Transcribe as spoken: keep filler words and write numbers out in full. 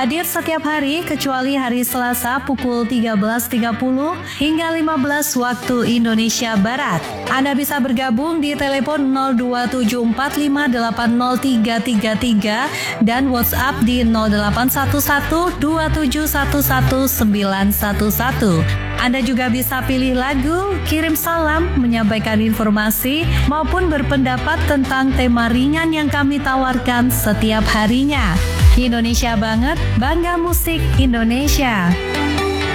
Hadir setiap hari kecuali hari Selasa pukul tiga belas tiga puluh hingga lima belas waktu Indonesia Barat. Anda bisa bergabung di telepon nol dua tujuh empat lima delapan nol tiga tiga tiga dan WhatsApp di nol delapan satu satu dua tujuh satu satu sembilan satu satu. Anda juga bisa pilih lagu, kirim salam, menyampaikan informasi, maupun berpendapat tentang tema ringan yang kami tawarkan setiap harinya. Indonesia banget, bangga musik Indonesia.